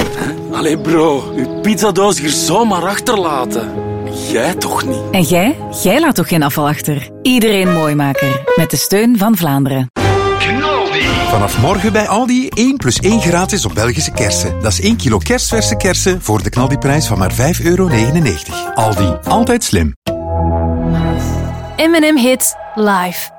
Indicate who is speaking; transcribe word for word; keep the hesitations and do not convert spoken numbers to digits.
Speaker 1: Allee bro, uw pizzadoos hier zomaar achterlaten. Jij toch niet?
Speaker 2: En jij? Jij laat toch geen afval achter? Iedereen Mooimaker. Met de steun van Vlaanderen.
Speaker 3: Knaldi.
Speaker 4: Vanaf morgen bij Aldi één plus één gratis op Belgische kersen. Dat is één kilo kerstverse kersen voor de knaldiprijs van maar vijf euro negenennegentig. Aldi, altijd slim.
Speaker 5: M en M Hits live.